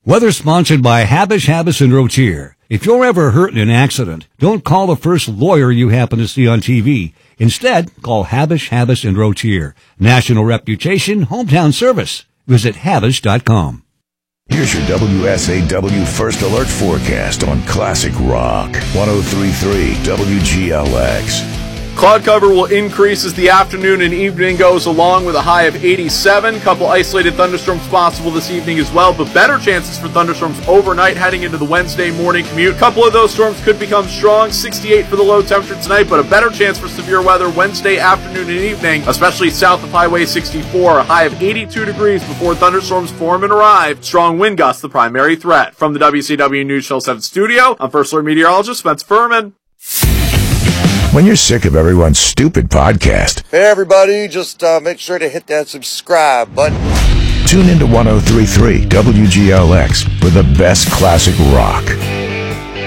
Weather sponsored by Habish, Habis, and Rotier. If you're ever hurt in an accident, don't call the first lawyer you happen to see on TV. Instead, call Habish, Habis, and Rotier. National reputation, hometown service. Visit Habish.com. Here's your WSAW First Alert forecast on Classic Rock 103.3 WGLX. Cloud cover will increase as the afternoon and evening goes along with a high of 87. Couple isolated thunderstorms possible this evening as well, but better chances for thunderstorms overnight heading into the Wednesday morning commute. Couple of those storms could become strong. 68 for the low temperature tonight, but a better chance for severe weather Wednesday afternoon and evening, especially south of Highway 64. A high of 82 degrees before thunderstorms form and arrive. Strong wind gusts the primary threat. From the WCW News Channel 7 studio, I'm First Alert meteorologist Spence Furman. When you're sick of everyone's stupid podcast, hey everybody, just make sure to hit that subscribe button. Tune into 103.3 WGLX for the best classic rock.